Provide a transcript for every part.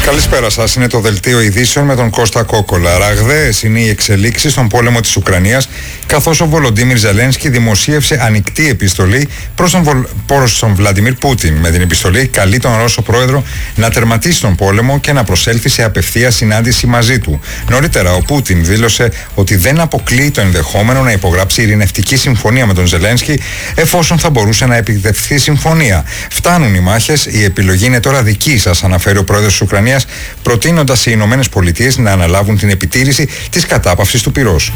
Καλησπέρα σας. Είναι το δελτίο ειδήσεων με τον Κώστα Κόκολα. Ραγδαίες είναι οι εξελίξεις στον πόλεμο της Ουκρανίας, καθώς ο Βολοντίμιρ Ζελένσκι δημοσίευσε ανοιχτή επιστολή προς τον Βλαντιμίρ Πούτιν. Με την επιστολή καλεί τον Ρώσο πρόεδρο να τερματίσει τον πόλεμο και να προσέλθει σε απευθείας συνάντηση μαζί του. Νωρίτερα, ο Πούτιν δήλωσε ότι δεν αποκλείει το ενδεχόμενο να υπογράψει ειρηνευτική συμφωνία με τον Ζελένσκι, εφόσον θα μπορούσε να επιτευχθεί συμφωνία. Φτάνουν οι μάχες, η επιλογή είναι τώρα δική σας, αναφέρει ο πρόεδρος της Ουκρανίας, προτείνοντας οι Ηνωμένες Πολιτείες να αναλάβουν την επιτήρηση της κατάπαυσης του πυρός.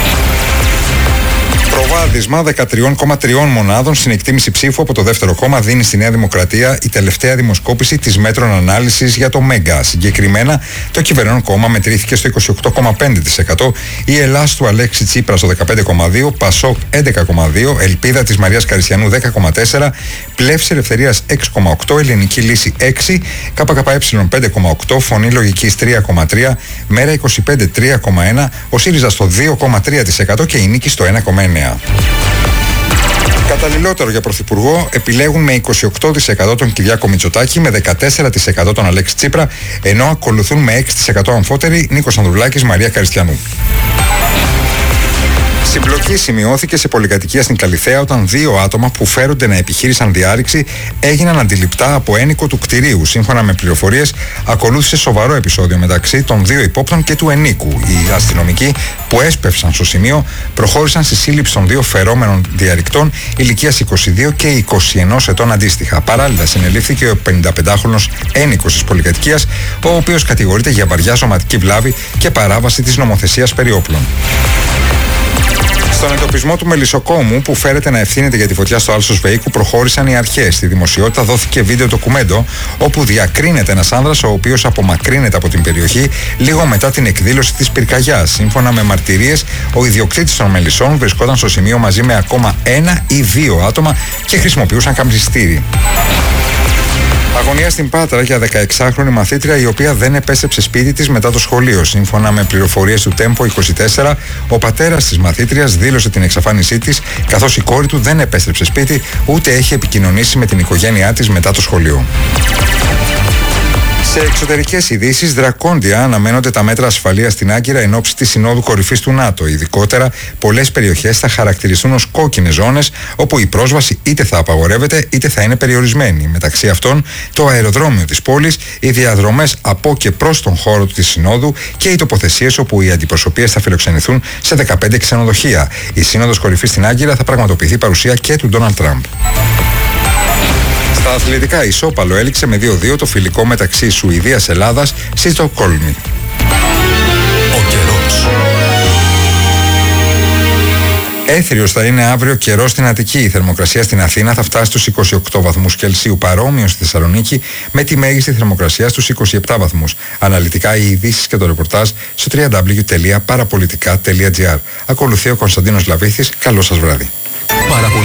Προβάδισμα 13,3 μονάδων στην εκτίμηση ψήφου από το δεύτερο κόμμα δίνει στη Νέα Δημοκρατία η τελευταία δημοσκόπηση της μέτρων ανάλυσης για το ΜΕΓΑ. Συγκεκριμένα, το κυβερνών κόμμα μετρήθηκε στο 28,5%, η Ελλάς του Αλέξη Τσίπρα στο 15,2%, Πασόκ 11,2%, Ελπίδα της Μαρίας Καριστιανού 10,4%, Πλεύση Ελευθερίας 6,8%, Ελληνική Λύση 6%, ΚΚΕ 5,8%, Φωνή Λογικής 3,3%, Μέρα 25 3,1%, ο ΣΥΡΙΖΑ στο 2,3% και η Νίκη στο 1,9%. Καταλληλότερο για πρωθυπουργό επιλέγουν με 28% τον Κυριάκο Μητσοτάκη, με 14% τον Αλέξη Τσίπρα, ενώ ακολουθούν με 6% αμφότεροι Νίκος Ανδρουλάκης, Μαρία Καριστιανού. Συμπλοκή σημειώθηκε σε πολυκατοικία στην Καλιθέα όταν δύο άτομα που φέρονται να επιχείρησαν διάρρηξη έγιναν αντιληπτά από ένικο του κτηρίου. Σύμφωνα με πληροφορίες, ακολούθησε σοβαρό επεισόδιο μεταξύ των δύο υπόπτων και του ενίκου. Οι αστυνομικοί που έσπευσαν στο σημείο προχώρησαν στη σύλληψη των δύο φερόμενων διαρρηκτών ηλικίας 22 και 21 ετών αντίστοιχα. Παράλληλα, συνελήφθηκε ο 55χρονος ένικος της πολυκατοικίας, ο οποίος κατηγορείται για βαριά σωματική βλάβη και παράβαση της νομοθεσίας περί όπλων. Στον εντοπισμό του μελισσοκόμου που φέρεται να ευθύνεται για τη φωτιά στο Άλσος Βεϊκού προχώρησαν οι αρχές. Στη δημοσιότητα δόθηκε βίντεο ντοκουμέντο όπου διακρίνεται ένας άνδρας ο οποίος απομακρύνεται από την περιοχή λίγο μετά την εκδήλωση της πυρκαγιάς. Σύμφωνα με μαρτυρίες, ο ιδιοκτήτης των μελισσών βρισκόταν στο σημείο μαζί με ακόμα ένα ή δύο άτομα και χρησιμοποιούσαν καμπριστήρι. Αγωνία στην Πάτρα για 16χρονη μαθήτρια η οποία δεν επέστρεψε σπίτι της μετά το σχολείο. Σύμφωνα με πληροφορίες του Τέμπο 24, ο πατέρας της μαθήτριας δήλωσε την εξαφάνισή της, καθώς η κόρη του δεν επέστρεψε σπίτι ούτε έχει επικοινωνήσει με την οικογένειά της μετά το σχολείο. Σε εξωτερικές ειδήσεις, δρακόντια αναμένονται τα μέτρα ασφαλείας στην Άγκυρα εν ώψη της Συνόδου Κορυφής του ΝΑΤΟ. Ειδικότερα, πολλές περιοχές θα χαρακτηριστούν ως κόκκινες ζώνες, όπου η πρόσβαση είτε θα απαγορεύεται είτε θα είναι περιορισμένη. Μεταξύ αυτών, το αεροδρόμιο της πόλης, οι διαδρομές από και προς τον χώρο της Συνόδου και οι τοποθεσίες όπου οι αντιπροσωπείες θα φιλοξενηθούν σε 15 ξενοδοχεία. Η Σύνοδος Κορυφής στην Άγκυρα θα πραγματοποιηθεί παρουσία και του Ντόναλντ Τραμπ. Στα αθλητικά, ισόπαλο έληξε με 2-2 το φιλικό μεταξύ Σουηδίας-Ελλάδας στη Στοκχόλμη. Ο καιρός. Έθριος θα είναι αύριο καιρός στην Αττική. Η θερμοκρασία στην Αθήνα θα φτάσει στους 28 βαθμούς Κελσίου, παρόμοιο στη Θεσσαλονίκη, με τη μέγιστη θερμοκρασία στους 27 βαθμούς. Αναλυτικά οι ειδήσεις και το ρεπορτάζ στο www.parapolitica.gr. Ακολουθεί ο Κωνσταντίνος Λαβίθης. Καλό σας βράδυ.